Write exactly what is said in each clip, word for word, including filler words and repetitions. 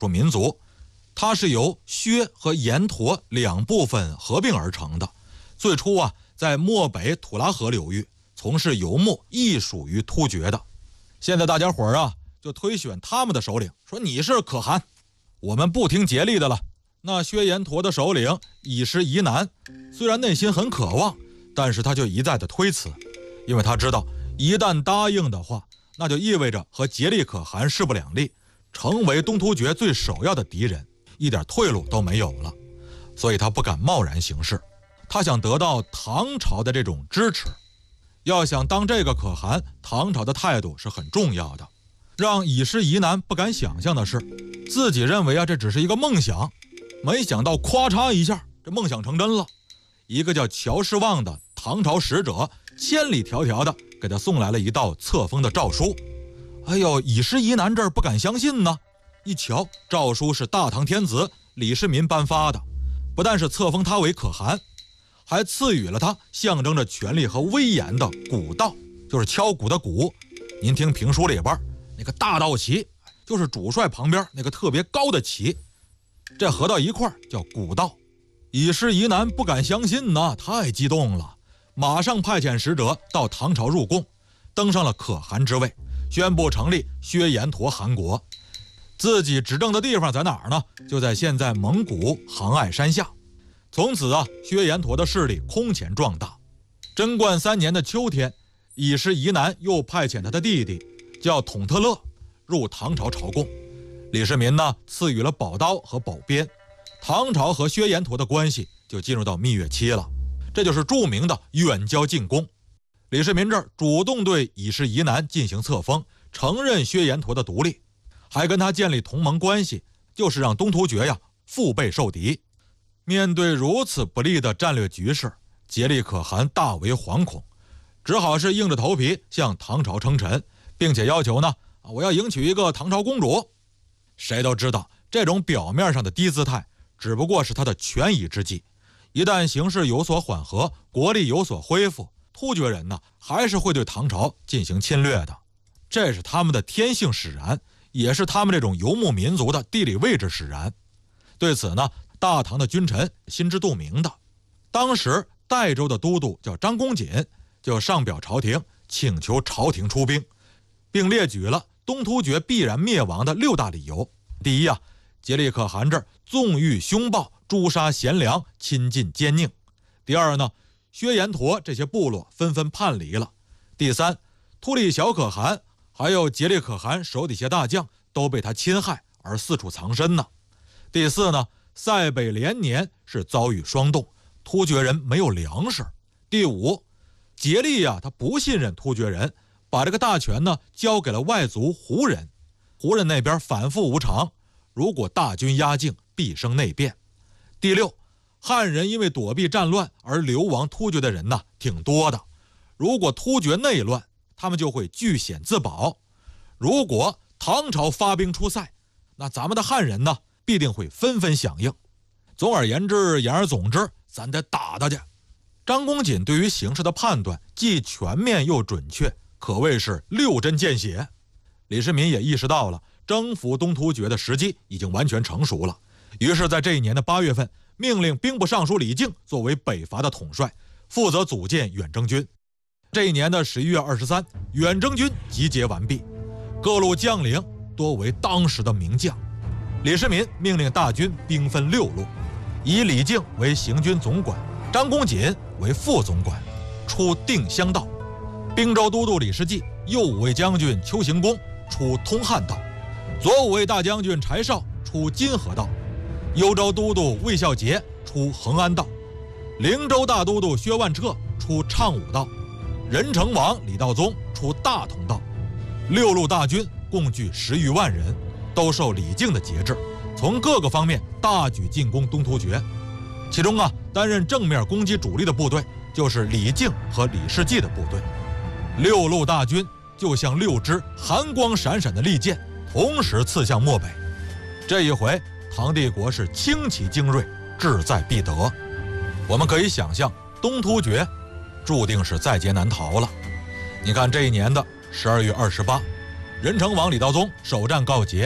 数民族，它是由薛和延陀两部分合并而成的。最初啊，在漠北土拉河流域从事游牧，亦属于突厥的。现在大家伙儿啊，就推选他们的首领，说你是可汗，我们不听竭力的了。那薛延陀的首领以师夷南，虽然内心很渴望，但是他就一再的推辞，因为他知道一旦答应的话，那就意味着和竭力可汗势不两立，成为东突厥最首要的敌人，一点退路都没有了。所以他不敢贸然行事，他想得到唐朝的这种支持。要想当这个可汗，唐朝的态度是很重要的。让以师夷南不敢想象的是，自己认为啊这只是一个梦想，没想到咵嚓一下，这梦想成真了。一个叫乔世望的唐朝使者，千里迢迢的给他送来了一道册封的诏书。哎呦，以师夷南这儿不敢相信呢，一瞧诏书是大唐天子李世民颁发的，不但是册封他为可汗，还赐予了他象征着权力和威严的鼓道，就是敲鼓的鼓。您听评书里边那个大道旗，就是主帅旁边那个特别高的旗，这合到一块叫鼓道。以师夷南不敢相信呢，太激动了，马上派遣使者到唐朝入贡，登上了可汗之位，宣布成立薛延陀汗国。自己执政的地方在哪儿呢？就在现在蒙古杭爱山下。从此啊，薛延陀的势力空前壮大。贞观三年的秋天，以师夷南又派遣他的弟弟叫统特勒入唐朝朝贡。李世民呢，赐予了宝刀和宝鞭，唐朝和薛延陀的关系就进入到蜜月期了。这就是著名的远交近攻。李世民这儿主动对以师夷南进行册封，承认薛延陀的独立，还跟他建立同盟关系，就是让东突厥呀腹背受敌。面对如此不利的战略局势，竭力可汗大为惶恐，只好是硬着头皮向唐朝称臣，并且要求呢，我要迎娶一个唐朝公主。谁都知道，这种表面上的低姿态只不过是他的权宜之计，一旦形势有所缓和，国力有所恢复，突厥人呢还是会对唐朝进行侵略的。这是他们的天性使然，也是他们这种游牧民族的地理位置使然。对此呢，大唐的君臣心知肚明的。当时代州的都督叫张公瑾，就上表朝廷，请求朝廷出兵，并列举了东突厥必然灭亡的六大理由。第一啊，竭力可汗这儿纵欲凶暴，诛杀贤良，亲近奸佞。第二呢，薛延陀这些部落纷纷叛离了。第三，突利小可汗还有竭力可汗手底下大将都被他侵害而四处藏身呢。第四呢，塞北连年是遭遇霜冻，突厥人没有粮食。第五，竭力呀、啊，他不信任突厥人，把这个大权呢交给了外族胡人。胡人那边反复无常，如果大军压境，必生内变。第六，汉人因为躲避战乱而流亡突厥的人呢挺多的，如果突厥内乱，他们就会据险自保。如果唐朝发兵出塞，那咱们的汉人呢必定会纷纷响应。总而言之，言而总之，咱得打他去。张公瑾对于形势的判断既全面又准确，可谓是六针见血。李世民也意识到了征服东突厥的时机已经完全成熟了，于是在这一年的八月份，命令兵部尚书李靖作为北伐的统帅，负责组建远征军。这一年的十一月二十三，远征军集结完毕，各路将领多为当时的名将。李世民命令大军兵分六路，以李靖为行军总管，张公瑾为副总管，出定襄道。并州都督李世绩、右武卫将军邱行恭出通汉道，左武卫大将军柴绍出金河道，幽州都督魏孝杰出恒安道，灵州大都督薛万彻出畅武道，仁成王李道宗出大同道。六路大军共聚十余万人，都受李靖的节制，从各个方面大举进攻东突厥。其中啊，担任正面攻击主力的部队就是李靖和李世绩的部队。六路大军就像六支寒光闪闪的利箭，同时刺向漠北。这一回，唐帝国是轻骑精锐，志在必得。我们可以想象，东突厥注定是在劫难逃了。你看这一年的十二月二十八，仁成王李道宗首战告捷，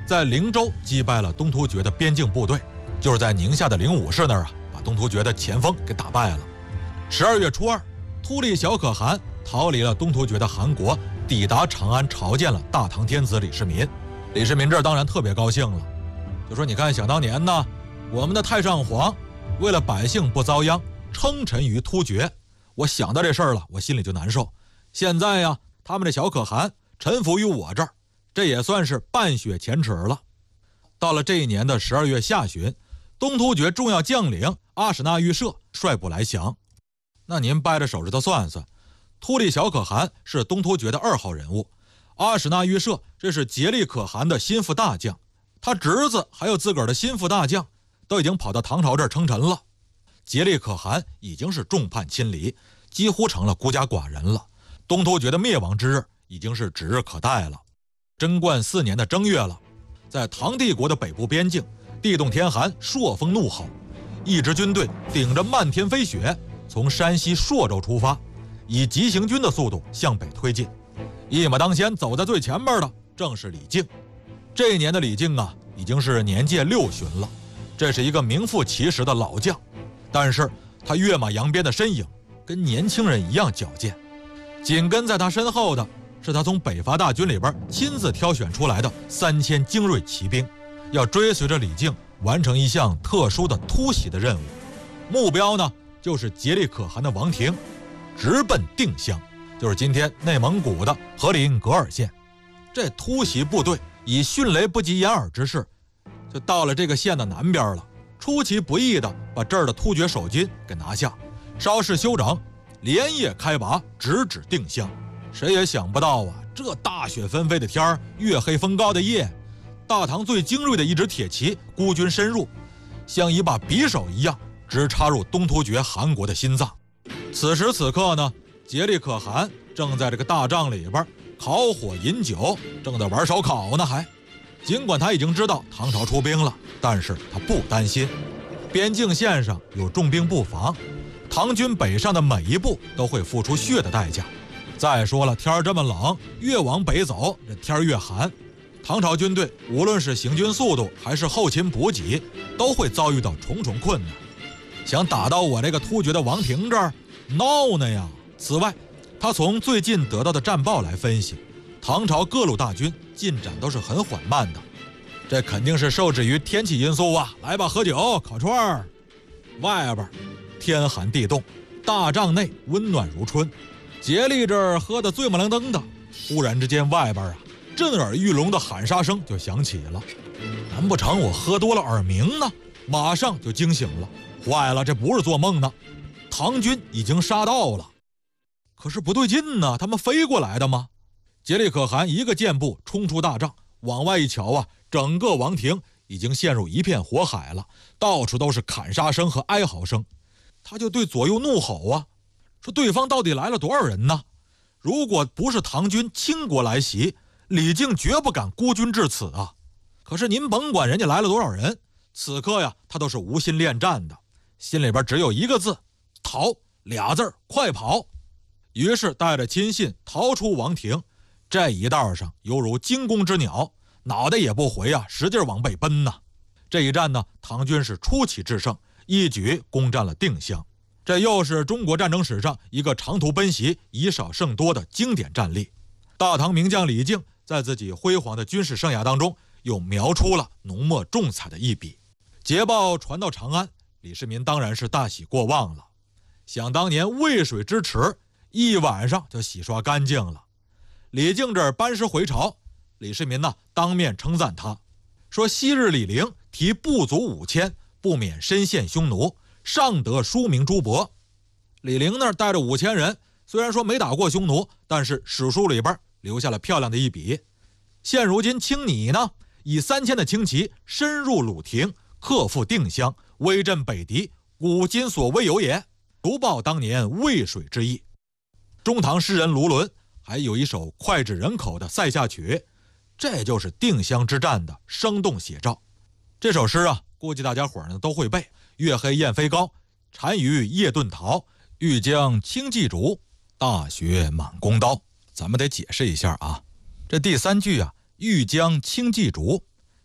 在灵州击败了东突厥的边境部队，就是在宁夏的灵武士那儿啊，把东突厥的前锋给打败了。十二月初二，突利小可汗逃离了东突厥的汗国，抵达长安朝见了大唐天子李世民。李世民这儿当然特别高兴了，就说你看，想当年呢，我们的太上皇为了百姓不遭殃，称臣于突厥，我想到这事儿了，我心里就难受。现在呀，他们这小可汗臣服于我这儿，这也算是半雪前耻了。到了这一年的十二月下旬，东突厥重要将领阿史那玉舍率部来降。那您掰着手指头算算，突利小可汗是东突厥的二号人物，阿史那玉舍这是竭利可汗的心腹大将，他侄子还有自个儿的心腹大将都已经跑到唐朝这儿称臣了。竭利可汗已经是众叛亲离，几乎成了孤家寡人了。东突厥的灭亡之日已经是指日可待了。贞观四年的正月了，在唐帝国的北部边境，地动天寒，朔风怒吼，一支军队顶着漫天飞雪，从山西朔州出发，以急行军的速度向北推进。一马当先，走在最前面的正是李靖。这一年的李靖啊，已经是年届六旬了，这是一个名副其实的老将，但是他跃马扬鞭的身影跟年轻人一样矫健。紧跟在他身后的是他从北伐大军里边亲自挑选出来的三千精锐骑兵，要追随着李靖完成一项特殊的突袭的任务，目标呢就是竭利可汗的王庭，直奔定襄，就是今天内蒙古的和林格尔县。这突袭部队以迅雷不及掩耳之势，就到了这个县的南边了，出其不意的把这儿的突厥守军给拿下，稍事休整，连夜开拔，直指定襄。谁也想不到啊，这大雪纷飞的天儿，月黑风高的夜，大唐最精锐的一支铁骑孤军深入，像一把匕首一样直插入东突厥汗国的心脏。此时此刻呢，竭利可汗正在这个大帐里边烤火饮酒，正在玩烧烤呢。还尽管他已经知道唐朝出兵了，但是他不担心。边境线上有重兵布防，唐军北上的每一步都会付出血的代价。再说了，天儿这么冷，越往北走，这天儿越寒。唐朝军队无论是行军速度还是后勤补给，都会遭遇到重重困难。想打到我这个突厥的王庭这儿，闹呢呀！此外，他从最近得到的战报来分析，唐朝各路大军进展都是很缓慢的，这肯定是受制于天气因素啊！来吧，喝酒烤串儿。外边天寒地冻，大帐内温暖如春。竭利这儿喝得醉不楞登的，忽然之间外边啊震耳欲聋的喊杀声就响起了。难不成我喝多了耳鸣呢？马上就惊醒了，坏了，这不是做梦呢，唐军已经杀到了。可是不对劲呢，他们飞过来的吗？竭利可汗一个箭步冲出大帐，往外一瞧啊，整个王庭已经陷入一片火海了，到处都是砍杀声和哀嚎声。他就对左右怒吼啊，说对方到底来了多少人呢？如果不是唐军倾国来袭，李靖绝不敢孤军至此啊。可是您甭管人家来了多少人，此刻呀，他都是无心恋战的，心里边只有一个字，逃，俩字儿，快跑。于是带着亲信逃出王庭，这一道上犹如惊弓之鸟，脑袋也不回啊，使劲往北奔呐。这一战呢，唐军是出奇制胜，一举攻占了定襄。这又是中国战争史上一个长途奔袭以少胜多的经典战例。大唐名将李靖在自己辉煌的军事生涯当中，又描出了浓墨重彩的一笔。捷报传到长安，李世民当然是大喜过望了。想当年渭水之池，一晚上就洗刷干净了。李靖这儿班师回朝，李世民呢当面称赞他，说昔日李陵提部族五千，不免身陷匈奴，尚得书名朱伯。李陵那儿带着五千人，虽然说没打过匈奴，但是史书里边留下了漂亮的一笔。现如今卿你呢，以三千的轻骑深入鲁庭，克复定襄，威震北狄，古今所未有也，如报当年渭水之意。中唐诗人卢纶还有一首脍炙人口的塞下曲，这就是定襄之战的生动写照。这首诗啊，估计大家伙呢都会背：月黑雁飞高，单于夜遁逃，欲将轻骑逐，大雪满弓刀。咱们得解释一下啊，这第三句啊，欲将轻骑逐，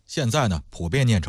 现在呢普遍念成